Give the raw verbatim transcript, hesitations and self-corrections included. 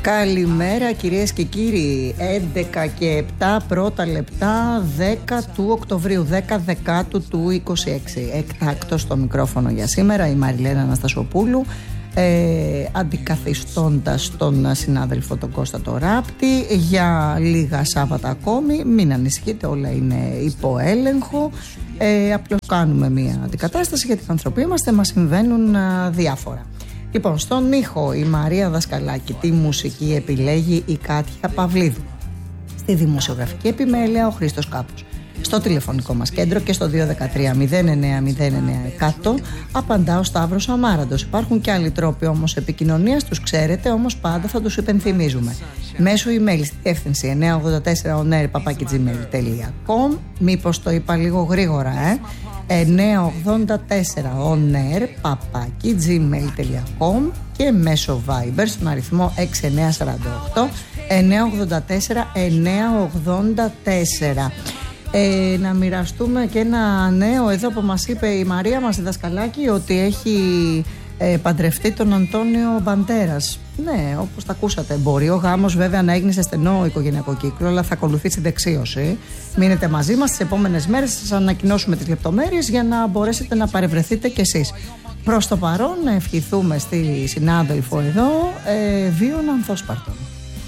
Καλημέρα κυρίες και κύριοι. έντεκα και επτά πρώτα λεπτά, δέκα του Οκτωβρίου, δέκα Δεκάτου του είκοσι έξι. Εκτάκτο στο μικρόφωνο για σήμερα η Μαριλένα Αναστασοπούλου, ε, αντικαθιστώντας τον συνάδελφο τον Κώστα το Ράπτη για λίγα Σάββατα ακόμη. Μην ανησυχείτε, όλα είναι υπό έλεγχο. ε, Απλώς κάνουμε μια αντικατάσταση γιατί οι άνθρωποι είμαστε, μας συμβαίνουν α, διάφορα. Λοιπόν, στον ήχο η Μαρία Δασκαλάκη, τη μουσική επιλέγει η Κάτια Παυλίδου. Στη δημοσιογραφική επιμέλεια ο Χρήστος Κάπος. Στο τηλεφωνικό μας κέντρο και στο δύο ένα τρία μηδέν εννέα μηδέν εννέα εκατό απαντά ο Σταύρος Αμάραντος. Υπάρχουν και άλλοι τρόποι όμως επικοινωνίας, τους ξέρετε, όμως πάντα θα τους υπενθυμίζουμε. Μέσω email στη διεύθυνση εννέα ογδόντα τέσσερα onair παπάκι gmail τελεία com. Μήπως το είπα λίγο γρήγορα, ε? εννέα ογδόντα τέσσερα onair παπάκι gmail τελεία com και μέσω Viber στον αριθμό έξι εννέα τέσσερα οκτώ εννέα ογδόντα τέσσερα εννέα ογδόντα τέσσερα. Ε, να μοιραστούμε και ένα νέο εδώ που μας είπε η Μαρία μας η Δασκαλάκη, ότι έχει ε, παντρευτεί τον Αντώνιο Μπαντέρας. Ναι, όπως τα ακούσατε, μπορεί ο γάμος βέβαια να έγινε σε στενό οικογενειακό κύκλο, αλλά θα ακολουθήσει δεξίωση. Μείνετε μαζί μας τις επόμενες μέρες, θα σας ανακοινώσουμε τις λεπτομέρειες για να μπορέσετε να παρευρεθείτε κι εσείς. Προς το παρόν να ευχηθούμε στη συνάδελφο εδώ ε, βίων ανθόσπαρτων.